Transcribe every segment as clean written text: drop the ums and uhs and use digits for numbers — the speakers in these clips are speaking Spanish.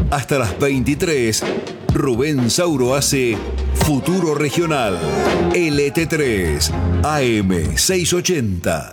Hasta las 23, Rubén Sauro hace Futuro Regional. LT3, AM 680.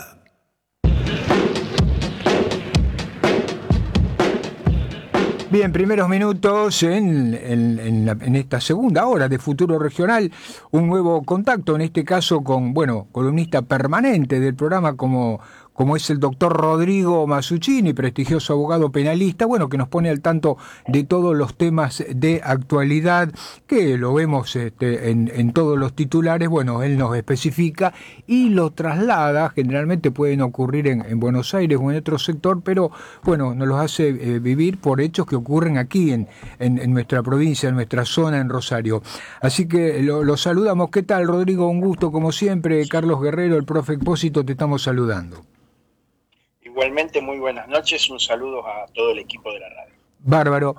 Bien, primeros minutos en esta segunda hora de Futuro Regional, un nuevo contacto, en este caso con, columnista permanente del programa como es el doctor Rodrigo Masuccini, prestigioso abogado penalista, que nos pone al tanto de todos los temas de actualidad, que lo vemos en todos los titulares, él nos especifica y lo traslada, generalmente pueden ocurrir en Buenos Aires o en otro sector, pero nos los hace vivir por hechos que ocurren aquí en nuestra provincia, en nuestra zona, en Rosario. Así que lo saludamos. ¿Qué tal, Rodrigo? Un gusto, como siempre. Carlos Guerrero, el profe Expósito, te estamos saludando. Igualmente, muy buenas noches, un saludo a todo el equipo de la radio. Bárbaro.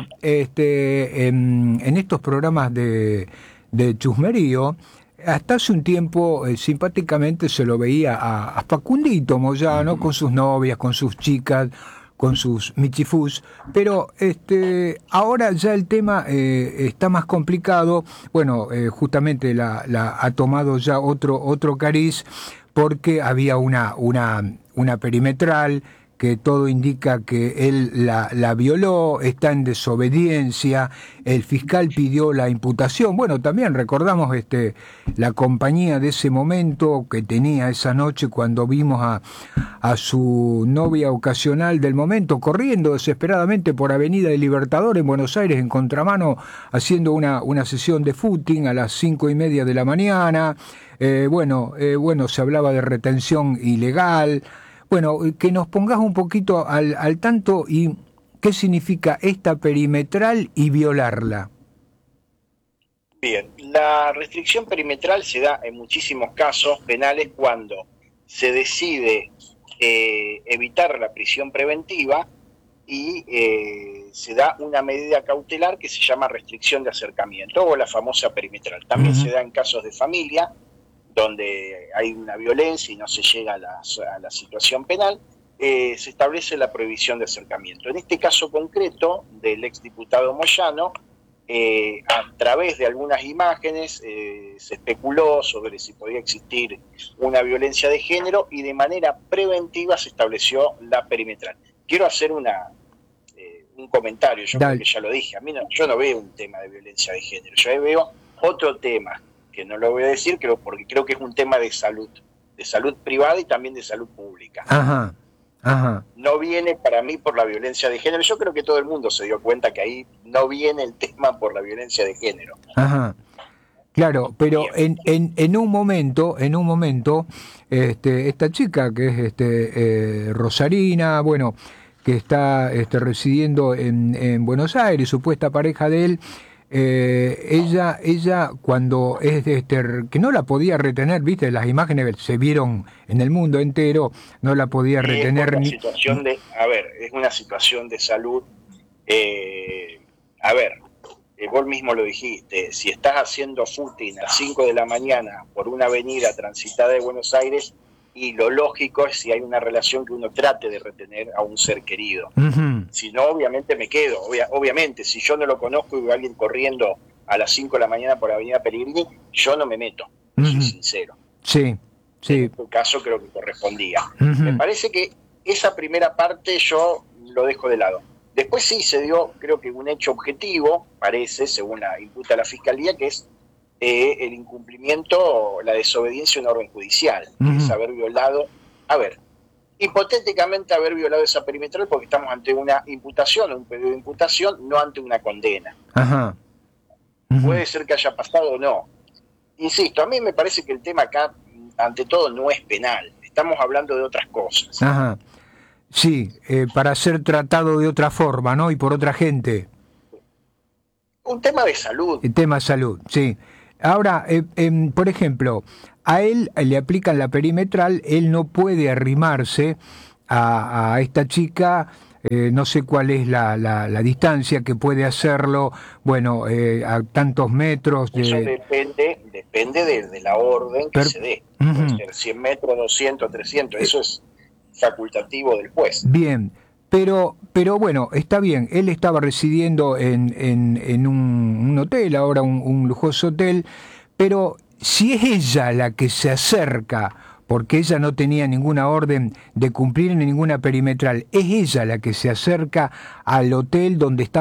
En estos programas de chusmerío, hasta hace un tiempo simpáticamente se lo veía a Facundito Moyano con sus novias, con sus chicas, con sus michifús, pero ahora ya el tema está más complicado. Justamente la ha tomado ya otro cariz, porque había una perimetral que todo indica que él la violó, está en desobediencia, el fiscal pidió la imputación. También recordamos la compañía de ese momento que tenía esa noche cuando vimos a su novia ocasional del momento corriendo desesperadamente por Avenida del Libertador en Buenos Aires en contramano, haciendo una sesión de footing a las 5:30 de la mañana. Se hablaba de retención ilegal. Que nos pongas un poquito al tanto y qué significa esta perimetral y violarla. Bien, la restricción perimetral se da en muchísimos casos penales cuando se decide evitar la prisión preventiva y se da una medida cautelar que se llama restricción de acercamiento o la famosa perimetral. También se da en casos de familia, donde hay una violencia y no se llega a la situación penal, se establece la prohibición de acercamiento. En este caso concreto del exdiputado Moyano, a través de algunas imágenes se especuló sobre si podía existir una violencia de género y de manera preventiva se estableció la perimetral. Quiero hacer un comentario, yo creo que ya lo dije, yo no veo un tema de violencia de género, yo veo otro tema, que no lo voy a decir, porque creo que es un tema de salud privada y también de salud pública. Ajá. No viene para mí por la violencia de género. Yo creo que todo el mundo se dio cuenta que ahí no viene el tema por la violencia de género. Ajá. Claro, pero en un momento, esta chica que es rosarina, que está residiendo en Buenos Aires, supuesta pareja de él. Ella cuando es que no la podía retener, viste, las imágenes se vieron en el mundo entero, no la podía retener es una situación de salud. Vos mismo lo dijiste, si estás haciendo footing a las 5 de la mañana por una avenida transitada de Buenos Aires, y lo lógico es, si hay una relación, que uno trate de retener a un ser querido. Si no, obviamente me quedo. Obviamente, si yo no lo conozco y veo a alguien corriendo a las 5 de la mañana por Avenida Pellegrini, yo no me meto, soy sincero. Sí. En este caso creo que correspondía. Me parece que esa primera parte yo lo dejo de lado. Después sí se dio, creo que un hecho objetivo, parece, según la imputa la Fiscalía, que es el incumplimiento, la desobediencia a una orden judicial, que es haber violado, hipotéticamente haber violado esa perimetral, porque estamos ante una imputación, un pedido de imputación, no ante una condena. Ajá. Puede ser que haya pasado o no. Insisto, a mí me parece que el tema acá, ante todo, no es penal. Estamos hablando de otras cosas. Ajá. Sí, para ser tratado de otra forma, ¿no? Y por otra gente. Un tema de salud. El tema de salud, sí. Ahora, por ejemplo, a él le aplican la perimetral, él no puede arrimarse a esta chica, no sé cuál es la distancia que puede hacerlo, a tantos metros. Eso depende de la orden que se dé. Puede ser 100 metros, 200, 300, eso es facultativo del juez. Bien, Pero bueno, está bien, él estaba residiendo en un hotel, ahora un lujoso hotel, pero si es ella la que se acerca, porque ella no tenía ninguna orden de cumplir en ninguna perimetral, es ella la que se acerca al hotel donde está